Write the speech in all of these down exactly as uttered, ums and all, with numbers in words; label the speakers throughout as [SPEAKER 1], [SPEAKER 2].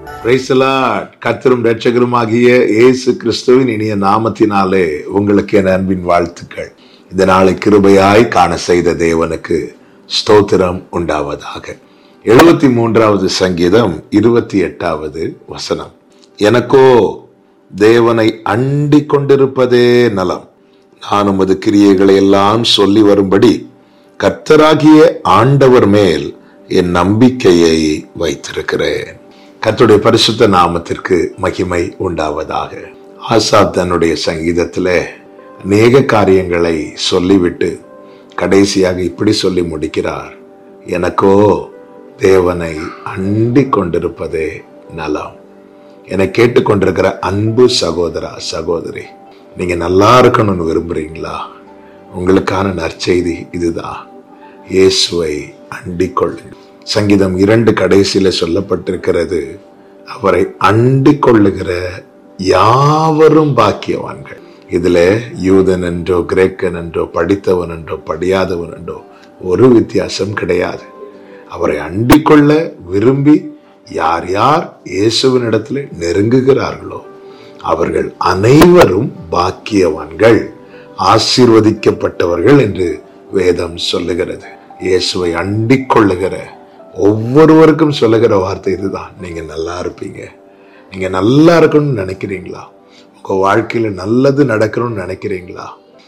[SPEAKER 1] Praise the Lord. கர்த்தரும் இரட்சகருமாகிய இயேசு கிறிஸ்துவின் இனிய நாமத்தினாலே உங்களுக்கு என் அன்பின் வாழ்த்துக்கள். இந்த நாளை கிருபையாய் காண செய்த தேவனுக்கு ஸ்தோத்திரம் உண்டாவதாக. எழுபத்தி மூன்றாவது சங்கீதம் இருபத்தி எட்டாவது வசனம். எனக்கோ தேவனை அண்டிக் கொண்டிருப்பதே நலம், நான் உமது கிரியைகளை எல்லாம் சொல்லி வரும்படி கர்த்தராகிய ஆண்டவர் மேல் என் நம்பிக்கையை வைத்திருக்கிறேன். கர்த்தருடைய பரிசுத்த நாமத்திற்கு மகிமை உண்டாவதாக. ஆசாப் தன்னுடைய சங்கீதத்திலே அநேக காரியங்களை சொல்லிவிட்டு கடைசியாக இப்படி சொல்லி முடிக்கிறார். எனக்கோ தேவனை அண்டிக் கொண்டிருப்பதே நலம். என்னை கேட்டுக்கொண்டிருக்கிற அன்பு சகோதரா சகோதரி, நீங்க நல்லா இருக்கணும்னு விரும்புறீங்களா? உங்களுக்கான நற்செய்தி இதுதான். இயேசுவை அண்டிக் கொள்ளுங்கள். சங்கீதம் இரண்டு கடைசியில சொல்லப்பட்டிருக்கிறது, அவரை அண்டிக் கொள்ளுகிற யாவரும் பாக்கியவான்கள். இதுல யூதன் என்றோ கிரேக்கன் என்றோ படித்தவன் என்றோ படியாதவன் என்றோ ஒரு வித்தியாசம் கிடையாது. அவரை அண்டிக் கொள்ள விரும்பி யார் யார் இயேசுவின் இடத்துல நெருங்குகிறார்களோ அவர்கள் அனைவரும் பாக்கியவான்கள், ஆசீர்வதிக்கப்பட்டவர்கள் என்று வேதம் சொல்லுகிறது. இயேசுவை அண்டிக் கொள்ளுகிற ஒவ்வொருவருக்கும் சொல்லுகிற வார்த்தை இதுதான். நீங்க நல்லா இருப்பீங்க. நீங்க நல்லா இருக்கணும்னு நினைக்கிறீங்களா? உங்க வாழ்க்கையில நல்லது நடக்கணும்னு நினைக்கிறீங்களா?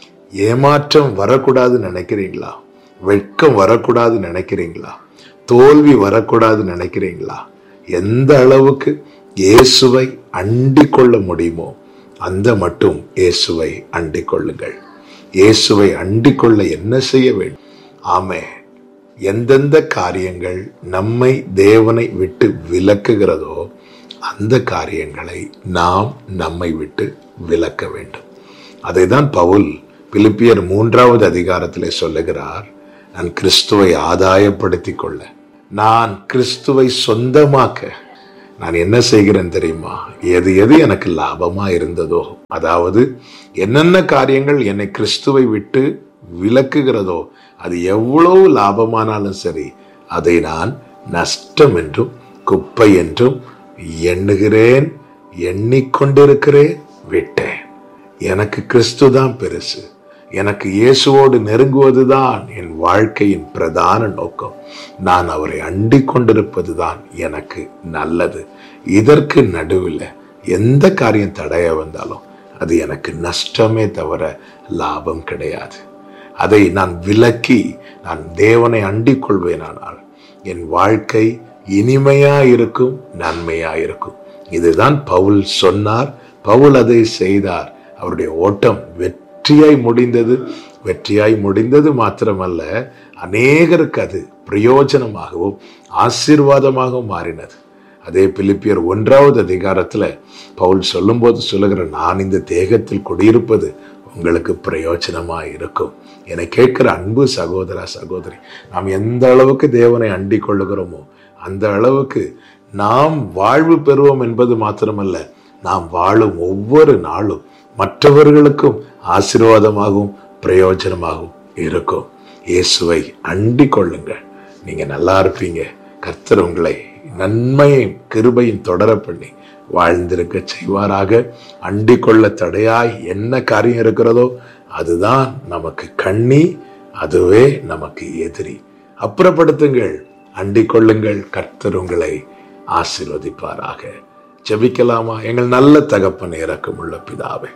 [SPEAKER 1] ஏமாற்றம் வரக்கூடாதுன்னு நினைக்கிறீங்களா? வெட்கம் வரக்கூடாதுன்னு நினைக்கிறீங்களா? தோல்வி வரக்கூடாதுன்னு நினைக்கிறீங்களா? எந்த அளவுக்கு இயேசுவை அண்டிக் கொள்ள முடியுமோ அந்த மட்டும் இயேசுவை அண்டிக் கொள்ளுங்கள். இயேசுவை அண்டிக் கொள்ள என்ன செய்ய வேண்டும்? ஆமே, எந்தெந்த காரியங்கள் நம்மை தேவனை விட்டு விலக்குகிறதோ அந்த காரியங்களை நாம் நம்மை விட்டு விலக்க வேண்டும். அதைதான் பவுல் பிலிப்பியர் மூன்றாவது அதிகாரத்திலே சொல்லுகிறார். நான் கிறிஸ்துவை ஆதாயப்படுத்திக் கொள்ள, நான் கிறிஸ்துவை சொந்தமாக்க நான் என்ன செய்கிறேன் தெரியுமா? எது எது எனக்கு லாபமா இருந்ததோ, அதாவது என்னென்ன காரியங்கள் என்னை கிறிஸ்துவை விட்டு விலக்குகிறதோ அது எவ்வளவு லாபமானாலும் சரி, அதை நான் நஷ்டம் என்றும் குப்பை என்றும் எண்ணுகிறேன், எண்ணிக்கொண்டிருக்கிறேன், விட்டேன். எனக்கு கிறிஸ்து தான் பெருசு. எனக்கு இயேசுவோடு நெருங்குவதுதான் என் வாழ்க்கையின் பிரதான நோக்கம். நான் அவரை அண்டிக் கொண்டிருப்பதுதான் எனக்கு நல்லது. இதற்கு நடுவில் எந்த காரியம் தடைய வந்தாலும் அது எனக்கு நஷ்டமே தவிர லாபம் கிடையாது. அதை நான் விலக்கி நான் தேவனை அண்டிக் கொள்வேனானால் என் வாழ்க்கை இனிமையா இருக்கும், நன்மையா இருக்கும். இதுதான் பவுல் சொன்னார். பவுல் அதை செய்தார். அவருடைய ஓட்டம் வெற்றியாய் முடிந்தது. வெற்றியாய் முடிந்தது மாத்திரமல்ல, அநேகருக்கு அது பிரயோஜனமாகவும் ஆசீர்வாதமாகவும் மாறினது. அதே பிலிப்பியர் ஒன்றாவது அதிகாரத்துல பவுல் சொல்லும் போது சொல்லுகிற, நான் இந்த தேகத்தில் குடியிருப்பது உங்களுக்கு பிரயோஜனமா இருக்கும். என்னை கேட்கிற அன்பு சகோதரா சகோதரி, நாம் எந்த அளவுக்கு தேவனை அண்டிக் கொள்ளுகிறோமோ அந்த அளவுக்கு நாம் வாழ்வு பெறுவோம் என்பது மாத்திரமல்ல, நாம் வாழும் ஒவ்வொரு நாளும் மற்றவர்களுக்கும் ஆசீர்வாதமாகவும் பிரயோஜனமாகவும் இருக்கும். இயேசுவை அண்டிக் கொள்ளுங்கள், நீங்க நல்லா இருப்பீங்க. கர்த்தர் உங்களை நன்மையும் கிருபையும் தொடர பண்ணி வாழ்ந்திருக்க செய்வாராக. அண்டிக் கொள்ள தடையாய் என்ன காரியம் இருக்கிறதோ அதுதான் நமக்கு கண்ணி, அதுவே நமக்கு எதிரி. அப்புறப்படுத்துங்கள், அண்டிக் கொள்ளுங்கள். கர்த்தர் உங்களை ஆசீர்வதிப்பாராக. ஜெபிக்கலாமா? எங்கள் நல்ல தகப்பனே, இரக்கமுள்ள பிதாவே,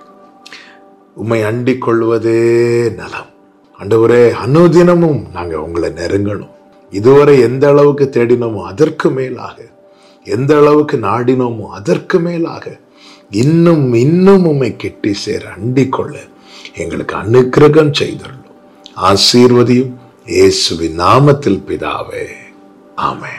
[SPEAKER 1] உம்மை அண்டிக் கொள்வதே நலம். ஆண்டவரே, அனுதினமும் நாங்க உங்களை நெருங்கணும். இதுவரை எந்த அளவுக்கு தேடினோமோ அதற்கு மேலாக, எந்த அளவுக்கு நாடினோமோ அதற்கு மேலாக இன்னும் இன்னும் உம்மை கெட்டி சேர அண்டிக் கொள்ள எங்களுக்கு அனுக்கிரகம் செய்தருளும். ஆசீர்வதியும். இயேசுவின் நாமத்தில் பிதாவே, ஆமென்.